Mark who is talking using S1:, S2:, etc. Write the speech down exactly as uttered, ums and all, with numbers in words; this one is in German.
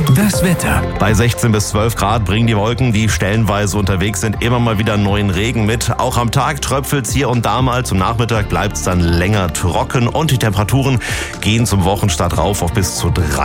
S1: Das Wetter.
S2: Bei sechzehn bis zwölf Grad bringen die Wolken, die stellenweise unterwegs sind, immer mal wieder neuen Regen mit. Auch am Tag tröpfelt's hier und da mal. Zum Nachmittag bleibt's dann länger trocken und die Temperaturen gehen zum Wochenstart rauf auf bis zu drei.